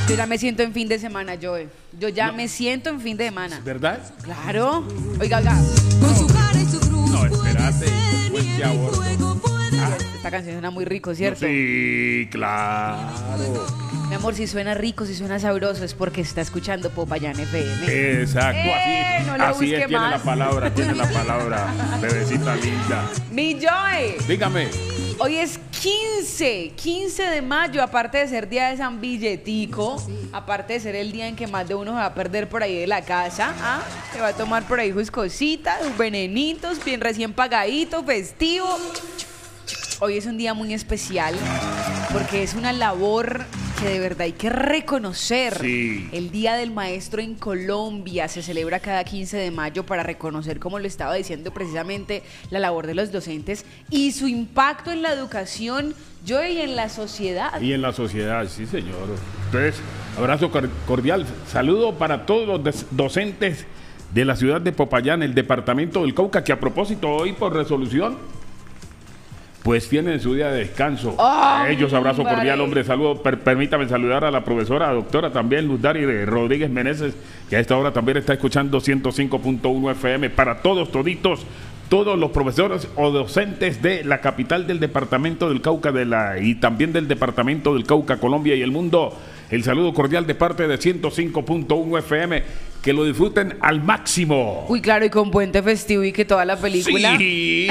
Yo ya me siento en fin de semana, Joe. Yo ya me siento en fin de semana. ¿Verdad? Claro. Oiga, oiga. No, espérate. Pues ya, Esta canción suena muy rico, ¿cierto? Sí, claro. Mi amor, si suena rico, si suena sabroso, es porque se está escuchando Popayán FM. Exacto, así, No le así busque es, tiene más. tiene la palabra, bebecita linda. Mi Joe, Dígame. hoy es 15 de mayo, aparte de ser día de San Billetico, aparte de ser el día en que más de uno se va a perder por ahí de la casa, se va a tomar por ahí sus cositas, sus venenitos, bien recién pagadito, festivo. Hoy es un día muy especial porque es una labor que de verdad hay que reconocer. Sí. El Día del Maestro en Colombia se celebra cada 15 de mayo para reconocer, como lo estaba diciendo precisamente, la labor de los docentes y su impacto en la educación, y en la sociedad. Y en la sociedad, sí, señor. Entonces, abrazo cordial, saludo para todos los docentes de la ciudad de Popayán, el departamento del Cauca, que a propósito hoy por resolución pues tienen su día de descanso. Ellos, abrazo cordial, hombre, saludo. Permítame saludar a la profesora, doctora también, Luz Dari de Rodríguez Meneses, que a esta hora también está escuchando 105.1 FM. Para todos, toditos, todos los profesores o docentes de la capital del departamento del Cauca y también del departamento del Cauca, Colombia y el mundo, el saludo cordial de parte de 105.1 FM. Que lo disfruten al máximo. Uy, claro, y con puente festivo y que toda la película. Sí.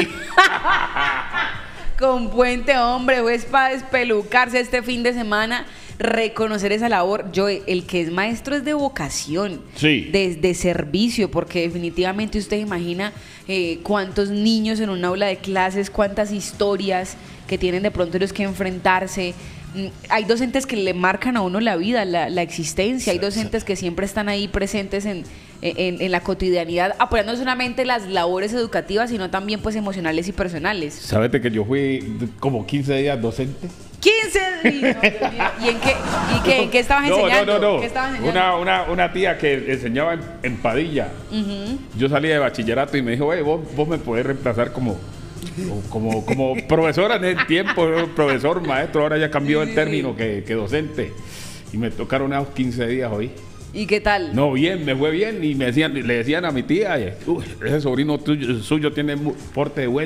Con puente, hombre, es para despelucarse este fin de semana, reconocer esa labor. El que es maestro es de vocación, sí, de servicio, porque definitivamente usted imagina cuántos niños en un aula de clases, cuántas historias que tienen de pronto los que enfrentarse. Hay docentes que le marcan a uno la vida, la existencia. Hay docentes que siempre están ahí presentes en la cotidianidad, apoyando no solamente las labores educativas, sino también pues emocionales y personales. ¿Sabes que yo fui como 15 días docente? 15 días. ¿Y en qué estabas enseñando? No. ¿Qué estabas enseñando? Una tía que enseñaba en Padilla. Yo salí de bachillerato y me dijo, vos me podés reemplazar como profesora en el tiempo, profesor, maestro, ahora ya cambió el término que docente. Y me tocaron esos 15 días hoy. ¿Y qué tal? No, bien, me fue bien. Y le decían a mi tía, ese sobrino suyo tiene porte de bueno.